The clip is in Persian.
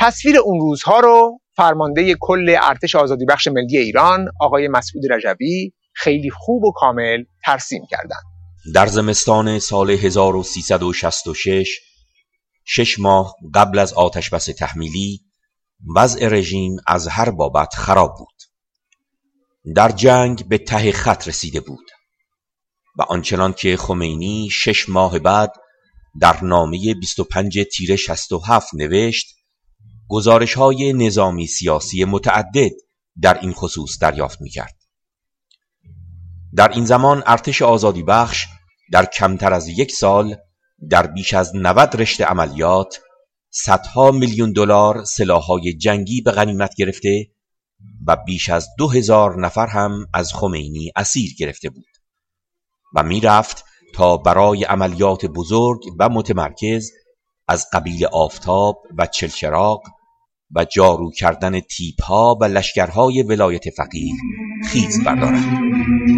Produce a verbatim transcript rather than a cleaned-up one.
تصویر اون روزها رو فرمانده کل ارتش آزادی بخش ملی ایران آقای مسعود رجبی خیلی خوب و کامل ترسیم کردند. در زمستان سال هزار و سیصد و شصت و شش، شش ماه قبل از آتشبس تحمیلی، وضع رژیم از هر بابت خراب بود. در جنگ به ته خط رسیده بود و آنچنان که خمینی شش ماه بعد در نامه بیست و پنج تیر شصت و هفت نوشت، گزارش‌های نظامی سیاسی متعدد در این خصوص دریافت می‌کرد. در این زمان ارتش آزادی بخش در کمتر از یک سال در بیش از نود رشته عملیات صدها میلیون دلار سلاح‌های جنگی به غنیمت گرفته و بیش از دو هزار نفر هم از خمینی اسیر گرفته بود و میرفت تا برای عملیات بزرگ و متمرکز از قبیل آفتاب و چلچراغ و جارو کردن تیپ‌ها و لشکرهای ولایت فقیه خیز بردارد.